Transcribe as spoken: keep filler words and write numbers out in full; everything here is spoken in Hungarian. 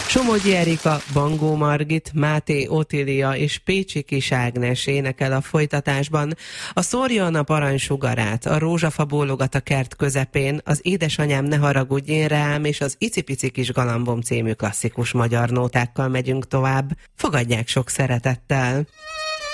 Somogyi Erika, Bangó Margit, Máté Otília és Pécsi Kis Ágnes énekel a folytatásban. A Szórja a nap aranysugarát, a rózsafa bólogat a kert közepén, az Édesanyám ne haragudj én rám és az Icipici kis galambom című klasszikus magyar nótákkal megyünk tovább. Fogadják sok szeretettel!